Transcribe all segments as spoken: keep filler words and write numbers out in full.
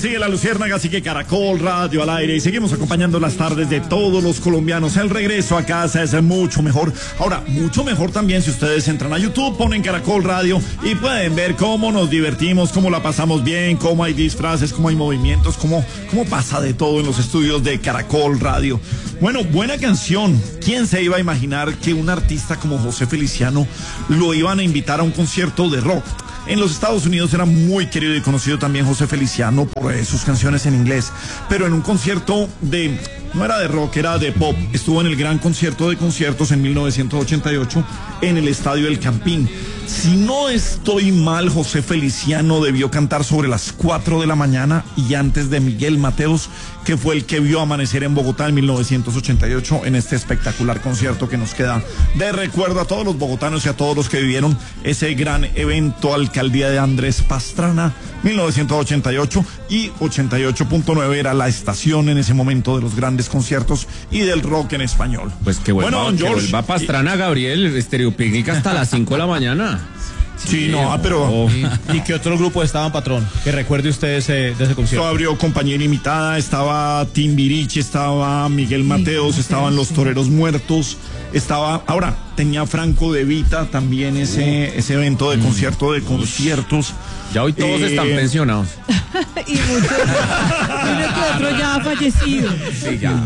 sigue la Luciérnaga, sigue Caracol Radio al aire y seguimos acompañando las tardes de todos los colombianos. El regreso a casa es mucho mejor. Ahora, mucho mejor también si ustedes entran a YouTube, ponen Caracol Radio y pueden ver cómo nos divertimos, cómo la pasamos bien, cómo hay disfraces, cómo hay movimientos, cómo, cómo pasa de todo en los estudios de Caracol Radio. Bueno, buena canción. ¿Quién se iba a imaginar que un artista como José Feliciano lo iban a invitar a un concierto de rock? En los Estados Unidos era muy querido y conocido también José Feliciano por eh, sus canciones en inglés, pero en un concierto de, no era de rock, era de pop. Estuvo en el gran concierto de conciertos en mil novecientos ochenta y ocho en el Estadio El Campín. Si no estoy mal, José Feliciano debió cantar sobre las cuatro de la mañana y antes de Miguel Mateos, que fue el que vio amanecer en Bogotá en mil novecientos ochenta y ocho en este espectacular concierto que nos queda de recuerdo a todos los bogotanos y a todos los que vivieron ese gran evento. Alcaldía de Andrés Pastrana, mil novecientos ochenta y ocho, y ochenta y ocho punto nueve era la estación en ese momento de los grandes conciertos y del rock en español. Pues que vuelva, bueno, don que George, vuelva Pastrana, Gabriel, Estéreo Picnic hasta las cinco de la mañana. Sí, no, ah, pero... Oh. ¿Y, ¿Y qué otro grupo estaban, patrón? Que recuerde usted ese, de ese concierto. Abrió Compañía Ilimitada, estaba Timbiriche, estaba Miguel Mateos, estaban Los Toreros Muertos, estaba... Ahora, tenía Franco De Vita también ese, ese evento de concierto de conciertos. Ya hoy todos eh... están pensionados. Y muchos, uno que otro ya ha fallecido. Sí, ya.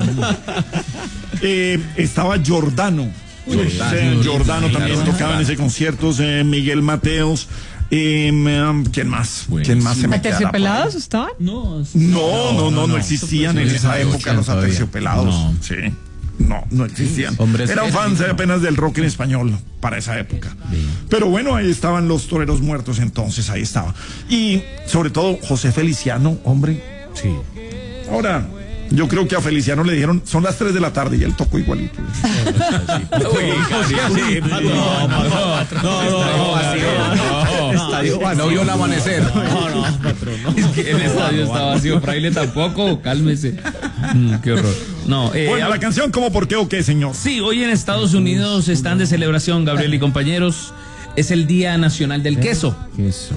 eh, estaba Giordano. Giordano, Giordano también tocaba en ese concierto, eh, Miguel Mateos, eh, ¿quién más? Bueno, ¿Quién más se me queda? ¿Aterciopelados estaban? No, no, no, no, no existían en esa época los Aterciopelados. No. Sí, no, no existían. Hombres eran fans apenas del rock en español para esa época. Bien. Pero bueno, ahí estaban Los Toreros Muertos, entonces ahí estaba. Y sobre todo José Feliciano, hombre. Sí. Ahora... Yo creo que a Feliciano le dijeron, son las tres de la tarde y él tocó igualito. No vio el amanecer. No, no, patrón. Es que el estadio está vacío, Fraile tampoco, cálmese. Mm, qué horror. No, eh, bueno, la canción, ¿cómo, por qué o qué, señor? Sí, hoy en Estados Unidos están de celebración, Gabriel y compañeros. Es el Día Nacional del Queso. Queso.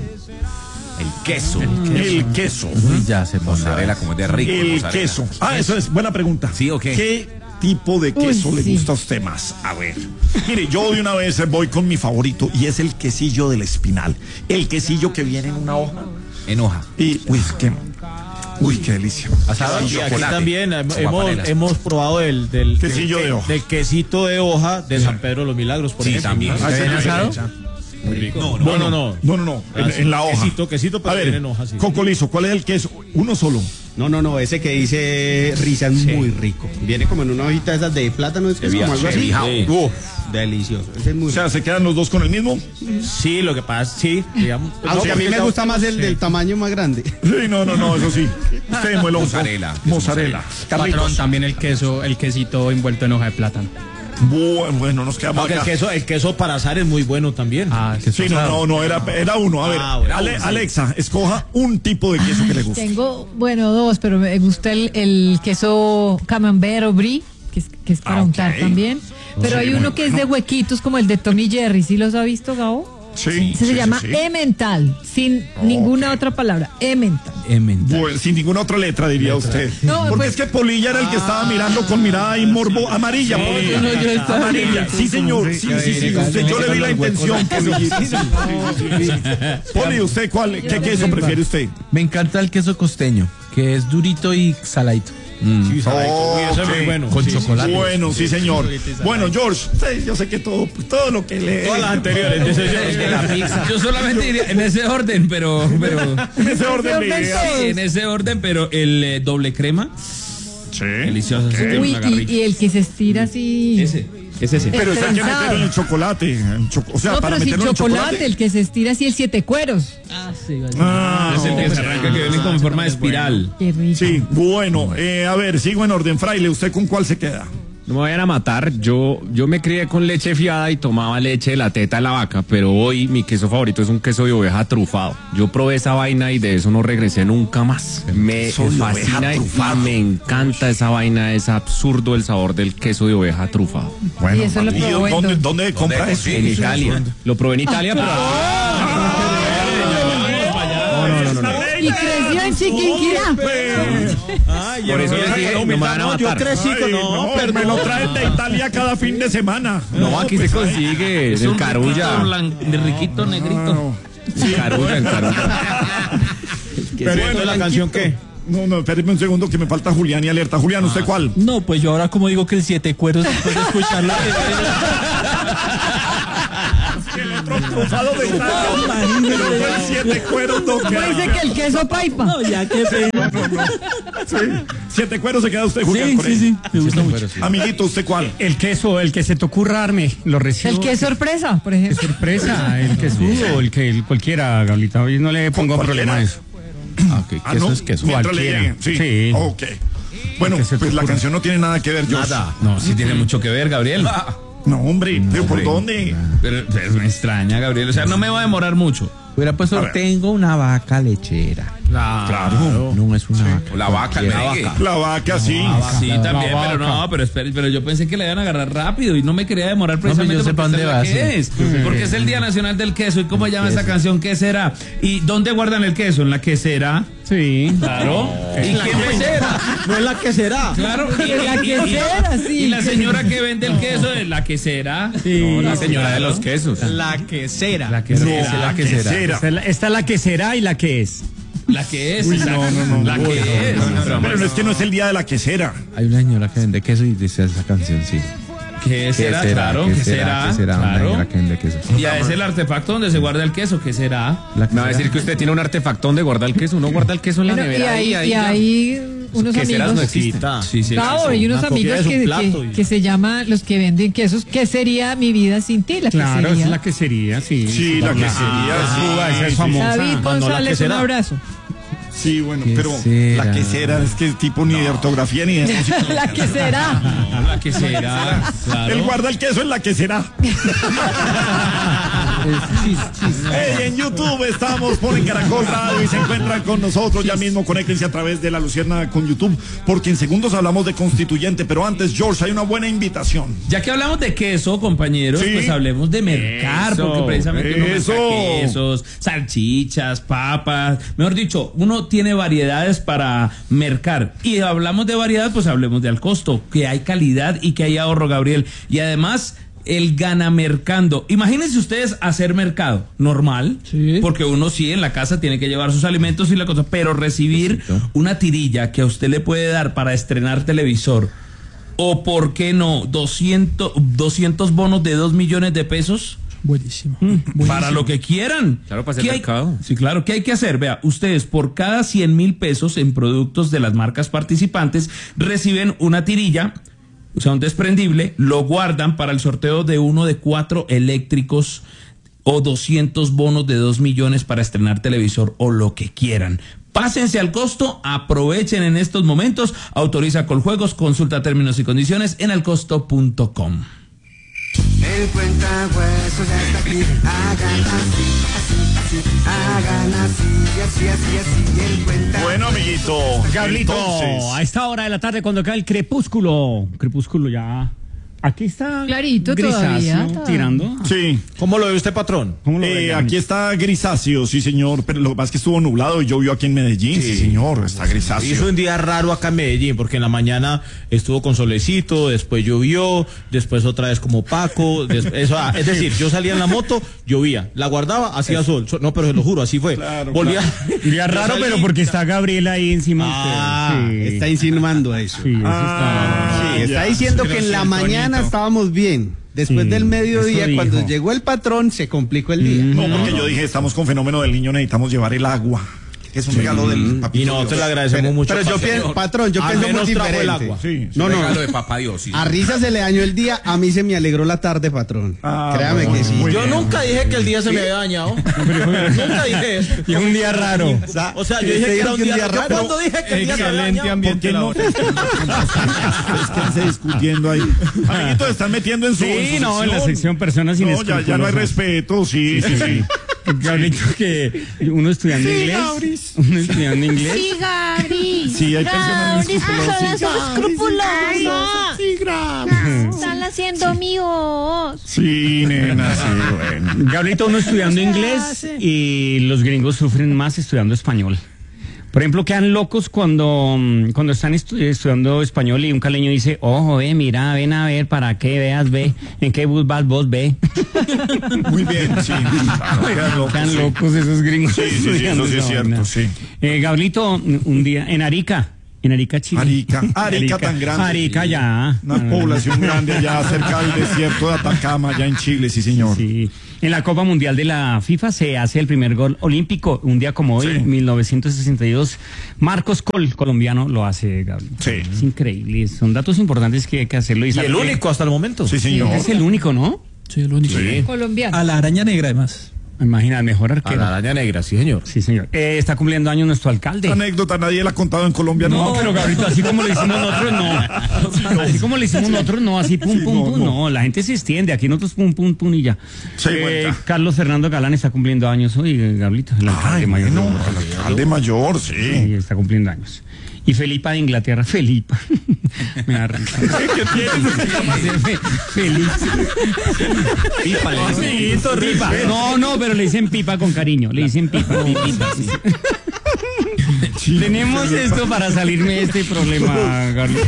El queso. El queso. El queso. Uy, ya se mozzarella como de rico. El mozzarella. queso. Ah, eso es buena pregunta. Sí, ok. ¿Qué tipo de queso Uy, le sí. gusta a usted más? A ver. Mire, yo de una vez voy con mi favorito y es el quesillo del Espinal. El quesillo que viene en una hoja. En hoja. Y, uy, qué, uy, qué delicia. Asado, y aquí chocolate, también como hemos, panelas. hemos probado el del Quesillo del, de hoja. del quesito de hoja de San Pedro de los Milagros, por Sí, ejemplo. también. Ah, ¿sí? asado? Muy rico. No, no, no. No, no, no. En, Ah, sí. en la hoja. Quesito, quesito, pero a ver, viene en hoja, sí. Cocolizo, ¿cuál es el queso? Uno solo. No, no, no, ese que dice Risa es muy rico. Viene como en una hojita de esas de plátano, es que es como algo así. Sí. Uf, delicioso. Ese es muy O sea, rico. ¿se quedan los dos con el mismo? Sí, lo que pasa, sí, digamos. Aunque No, a mí porque me ya- gusta más el sí. del tamaño más grande. Sí, no, no, no, eso sí. Usted muelo. Mozzarella. Mozzarella. Patrón, Carlitos. también el queso, el quesito envuelto en hoja de plátano. Bueno, bueno, nos quedamos Aunque el acá. queso, el queso para asar es muy bueno también. Ah, queso Sí, no, asado. no, no, era, era uno. A ver, Ah, bueno. Ale- Alexa, escoja un tipo de queso que le guste. Tengo, bueno, dos, pero me gusta el, el queso camembert o brie, que es, que es para Ah, ok. untar también. Pero Sí, hay muy uno que es de huequitos, como el de Tommy Jerry. ¿Sí los ha visto, Gabo? Sí. Ese sí, se llama sí, sí. Emmental, sin ninguna otra palabra. Emmental. Bueno, sin ninguna otra letra, diría usted. No, Porque pues- es que Polilla era el que estaba mirando con mirada y morbo amarilla. Polilla. no, yo estaba Amarilla. mirando. Sí, señor. Sí, sí, sí. Usted, yo le vi la intención, Polilla. Sí, sí, sí, sí. Poli, ¿usted cuál? ¿Qué queso prefiere usted? Me encanta el queso costeño, que es durito y saladito. Sí, sabe, uy, eso es muy Ok. bueno. Con Sí, sí, chocolate. Bueno, sí, señor. Bueno, George, usted, yo sé que todo, todo lo que le... Todas las anteriores. dice yo, es que la pizza. Yo solamente diría en ese orden, pero, pero En ese orden de ideas. sí, en ese orden, pero el eh, doble crema, Sí. delicioso. ese tiene Uy, una y, garrita. y el que se estira así. Ese, es ese. Pero eso hay que Prensado. meterlo en el chocolate. en choco- o sea, No, para pero sin meterlo en chocolate, chocolate. el que se estira así, el siete cueros. Ah, sí, Ah, es el que se arranca, que viene como en forma de espiral. Qué rico. sí, bueno, eh, a ver, sigo en orden. Fraile, ¿usted con cuál se queda? No me vayan a matar, yo, yo me crié con leche fiada y tomaba leche de la teta de la vaca, pero hoy mi queso favorito es un queso de oveja trufado. Yo probé esa vaina y de eso no regresé nunca más. Me Queso de oveja fascina y trufado. me encanta esa vaina, es absurdo el sabor del queso de oveja trufado. Y eso lo ¿y probó en dónde, dónde? dónde compra eso? En Italia. Lo probé en Italia, pero... No, no, no, no. Y creció en Chiquinquirá. Ay, Por eso les dije, no me van a no, yo matar. crecí con Ay, no, no, perdón. me lo traen de Italia cada fin de semana. No, aquí pues, se consigue. Es En un Carulla. riquito blan- de riquito negrito. En Carulla, en Carulla. Pero entonces, la canción qué? No, no, espéreme un segundo que me falta Julián y alerta. Julián, ¿usted cuál? No, pues yo ahora como digo que el siete cueros después de escucharlo. El otro trufado de Italia. Pero fue el siete cueros, no ¿Cómo queda. dice que el queso paipa? No, ya que pena. Sí. Siete cueros se queda usted, Julián. Sí, con sí, él. sí, me gusta mucho. Amiguito, ¿usted cuál? El queso, el que se te ocurra darme, lo recibo. El que es sorpresa, por ejemplo. Sorpresa, el quesudo, el que el cualquiera, Gablita. Hoy no le pongo ¿Cualquiera? problema a eso. Ah, ok, Ah, queso no, es queso. mientras le Cualquiera. lleguen. Sí. Sí. Ok. Bueno, Que se te pues la ocurra. canción no tiene nada que ver, George. Nada. No, sí tiene mucho que ver, Gabriel. No, hombre, ¿pero por dónde? Pero pues, me extraña, Gabriel. O sea, no me va a demorar mucho. Hubiera puesto, A ver. tengo una vaca lechera. Claro. No es una vaca. La vaca, el cualquiera. merengue. La vaca, sí. Sí, la también, vaca. pero no, pero espere, pero yo pensé que la iban a agarrar rápido y no me quería demorar pues precisamente yo sé porque pa' esta dónde es la vas, que sí. es, porque es el Día Nacional del Queso. ¿Y cómo se llama esa canción? ¿Qué será? ¿Y dónde guardan el queso? ¿En la quesera? Sí. Claro. ¿Y qué mesera? No es la que será. Claro. Y La quesera, sí. Y la señora que vende el queso es la quesera. No, la señora de los quesos. La quesera. La No, quesera. la que será. Esta es la, esta es la que será y la que es. La que es. Uy, exacto. no, no, no, La no, que no, es. no, no, no, pero no es que no es el día de la quesera. Hay una señora que vende queso y dice esa canción, sí. ¿Qué será? ¿Qué Claro, ¿Qué ¿qué será? será? ¿Qué será? Una Claro. señora que vende queso. Ya es el artefacto donde se guarda el queso. ¿Qué será? La que Me va a será. decir que usted tiene un artefacto donde guarda el queso. Uno guarda el queso en la Bueno, y nevera. hay, ahí, y ya. hay unos Queseras amigos. no existen. Sí, sí. Claro, hay unos Una copia amigos de su que, plato que, y- que se llaman los que venden quesos. ¿Qué sería mi vida sin ti? La Claro, quesería. es la quesería, sí. Sí, la quesería, Ah, sí, esa es sí, famosa. David no, la González, un quesera. abrazo. Sí, bueno, ¿Qué pero será? la quesera es que tipo ni de ortografía ni de música. La que será. No, la que será. Claro. Él guarda el queso en la quesera. Hey, en YouTube estamos, ponen Caracol Radio y se encuentran con nosotros. Ya mismo conéctense a través de La Lucierna con YouTube, porque en segundos hablamos de constituyente. Pero antes, George, hay una buena invitación. Ya que hablamos de queso, compañeros, Sí. pues hablemos de mercar, Eso, porque precisamente uno eso. merca quesos, salchichas, papas, mejor dicho, uno tiene variedades para mercar. Y hablamos de variedad, pues hablemos de al costo, que hay calidad y que hay ahorro, Gabriel. Y además, el gana mercando. Imagínense ustedes hacer mercado normal, Sí. porque uno sí en la casa tiene que llevar sus alimentos y la cosa, pero recibir una tirilla que a usted le puede dar para estrenar televisor, o por qué no, doscientos, doscientos bonos de dos millones de pesos. Buenísimo. Para lo que quieran. Claro, para hacer ¿Qué hay- mercado. Sí, claro. ¿Qué hay que hacer? Vea, ustedes por cada cien mil pesos en productos de las marcas participantes reciben una tirilla, o sea, un desprendible, lo guardan para el sorteo de uno de cuatro eléctricos o doscientos bonos de dos millones para estrenar televisor o lo que quieran. Pásense al costo, aprovechen en estos momentos, autoriza Coljuegos, consulta términos y condiciones en alcosto punto com. El cuentahuesos ya está aquí, hagan así, así, así, hagan así, así, así, así, el cuentahuesos. Bueno, amiguito. Gablito, entonces, a esta hora de la tarde cuando cae el crepúsculo. Crepúsculo ya. Aquí está. Clarito grisáceo, todavía, todavía. tirando. Sí. ¿Cómo lo ve usted, patrón? ¿Cómo lo Eh, ve, aquí está grisáceo, sí, señor. Pero lo que pasa es que estuvo nublado y llovió aquí en Medellín. Sí, señor, está grisáceo. Hizo un día raro acá en Medellín, porque en la mañana estuvo con solecito, después llovió, después otra vez como Paco. des- eso, ah, es decir, yo salía en la moto, llovía, la guardaba, hacía sol. So- No, pero se lo juro, así fue. Claro, Volvía. Día Yo raro, salí- pero porque está Gabriela ahí encima Ah, de usted. Sí. está insinuando eso. Sí, eso Ah, Sí, está ya. diciendo que en la mañana estábamos bien. Después Sí, del mediodía, eso cuando dijo. llegó el patrón, se complicó el día. No, porque yo dije, estamos con fenómeno del niño, necesitamos llevar el agua. Que es un regalo del papito Y nosotros le Dios. agradecemos Pero, mucho. pero yo patrón. pienso, patrón, yo Al pienso muy menos trajo el diferente. agua. Sí, No, no. Regalo de papá Dios. sí. A Risa se le dañó el día, a mí se me alegró la tarde, patrón. Ah, Créame bueno, que sí. muy Yo bien. nunca dije que el día se me había dañado. Nunca dije eso. Y un día raro. O sea, yo dije que era un día raro. raro. ¿Cuándo dije que el día se había Excelente dañado? ambiente. ¿Por qué no? Es que están discutiendo ahí. Amiguito, están metiendo en su. Sí, no, en la sección personas No, ya, ya no hay inescrupulosas. respeto, sí, sí, sí. Gabrielito, que uno estudiando inglés. Uno estudiando inglés. Sí, Gabri. Sí, hay personas Gabri, escrupulosas. son escrupulosos. Sí, gracias. Están haciendo mi voz. Sí, nena, sí, bueno. Gabrielito, uno estudiando inglés y los gringos sufren más estudiando español. Por ejemplo, quedan locos cuando, mm, cuando están estu- estudiando español y un caleño dice, ojo, ve, mira, ven a ver, para qué veas, ve, en qué bus vas vos, ve. Muy bien, sí. Claro, quedan locos, Quedan sí. locos esos gringos. Sí, sí, sí, estudiando eso sí es esa cierto, vaina. sí. Eh, Gablito, un día, en Arica, en Arica, Chile. Arica, Arica tan grande. Arica ya. Una población grande allá cerca del desierto de Atacama, allá en Chile, sí señor. Sí. En la Copa Mundial de la FIFA se hace el primer gol olímpico, un día como hoy, Sí. mil novecientos sesenta y dos. Marcos Col, colombiano, lo hace, Gabriel. Sí. Es increíble, son datos importantes que hay que hacerlo. Y el único hasta el momento. Sí señor. Es el único, ¿no? Sí, el único. Sí. Colombiano. A la araña negra, además. Imagina, mejor A arquero. la araña negra, sí, señor. Sí, señor. Eh, está cumpliendo años nuestro alcalde. Esta anécdota nadie la ha contado en Colombia, No, ¿no? pero Gabriel, así como lo hicimos nosotros, no. Así como lo hicimos nosotros, no, así pum, Sí, pum, no, pum, no. no. La gente se extiende, aquí nosotros pum, pum, pum y ya. Sí, Eh, cuenta. Carlos Fernando Galán está cumpliendo años hoy, Gablito, el alcalde Ay, mayor. bueno, el alcalde mayor, sí. Sí, está cumpliendo años. Y Felipa de Inglaterra, Felipa. Me da risa. ¿Qué tienes? Fe- Feliz. Pipa, le dicen. Pipa, pipa. No, no, pero le dicen pipa con cariño. Le dicen pipa. Pipita, sí. Tenemos esto para salirme de este problema, Gabriel.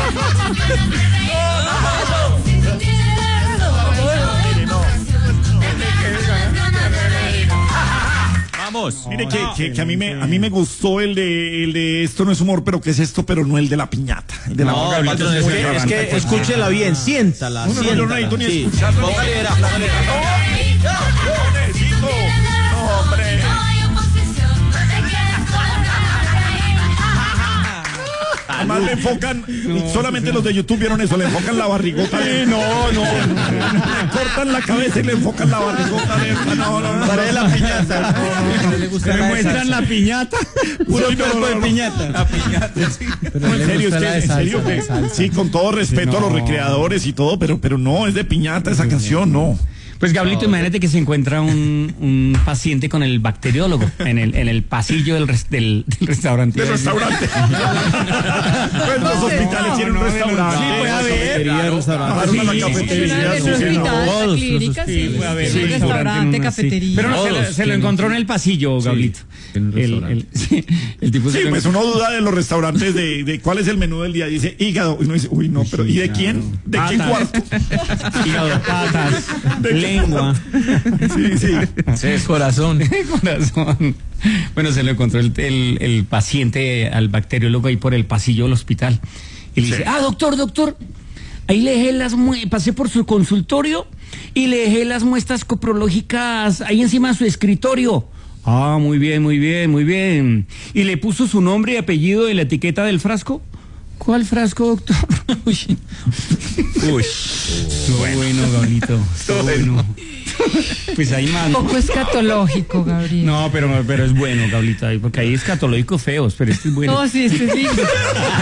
Vamos. Mire que, que, que a mí me a mí me gustó el de el de esto no es humor, pero ¿qué es esto? Pero no el de la piñata. El de la No, Gabriel, patrón, es muy que, es garganta, que pues. escúchela bien, siéntala, No, no, no, yo no siéntala. necesito ni Sí. escucharlo. Póngale, verá, póngale, verá. Yo necesito. No, hombre. Además le enfocan, solamente los de YouTube vieron eso, le enfocan la barrigota. Sí, no, no, le cortan la cabeza y le enfocan la barrigota. De, no, no, no. Parece la piñata. Me muestran la piñata. Puro Sí, no, cuerpo no, de no. piñata. La piñata, sí. Pero No, le en serio, gusta la usted, de en salsa, serio, de que- salsa. sí, con todo respeto a los no. recreadores y todo, pero, pero no, es de piñata esa canción, no. Pues Gablito, imagínate que se encuentra un, un paciente con el bacteriólogo en el, en el pasillo del, res- del, del restaurante. Del restaurante. Pues los hospitales tienen un restaurante. Sí, puede haber. Claro, restaurante. claro, Sí, la sí, cafetería. En sí, un sí, no. hospital, la todos los clínica, sí. Sí, puede haber. Sí, Sí, restaurante, sí. cafetería. Pero no, se, Todos lo- se lo tienen- encontró en el pasillo, Gablito. en un El, restaurante. el, sí, el tipo se Sí, lo pues uno duda de los restaurantes de, de cuál es el menú del día. Dice hígado. Y uno dice, uy, no, pero ¿y de quién? ¿De qué Patas. cuarto? hígado, patas, ¿De qué lengua. Sí, sí. Sí, corazón. Corazón. Bueno, se lo encontró el, el, el paciente al bacteriólogo ahí por el pasillo del hospital. Y le dice, ah, doctor, doctor, ahí le dejé las mue- pasé por su consultorio y le dejé las muestras coprológicas ahí encima de su escritorio. Ah, muy bien, muy bien, muy bien. ¿Y le puso su nombre y apellido en la etiqueta del frasco? ¿Cuál frasco, doctor? Uy. Uy. Estuvo bueno, Gablito. Estuvo bueno. Pues ahí más. Poco escatológico, Gabriel. No, pero, pero es bueno, Gablito, ahí, porque hay escatológicos feos, pero este es bueno. No, sí, este es lindo.